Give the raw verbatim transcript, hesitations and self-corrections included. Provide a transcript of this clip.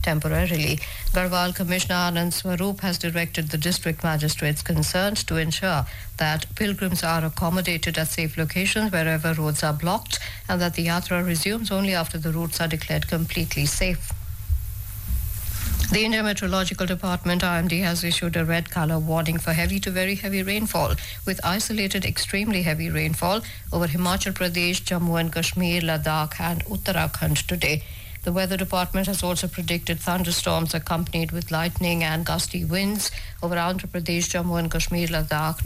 temporarily. Garhwal Commissioner Anand Swaroop has directed the district magistrates concerned to ensure that pilgrims are accommodated at safe locations wherever roads are blocked and that the yatra resumes only after the routes are declared completely safe. The India Meteorological Department I M D has issued a red colour warning for heavy to very heavy rainfall with isolated extremely heavy rainfall over Himachal Pradesh, Jammu and Kashmir, Ladakh and Uttarakhand today. The Weather Department has also predicted thunderstorms accompanied with lightning and gusty winds over Andhra Pradesh, Jammu and Kashmir, Ladakh,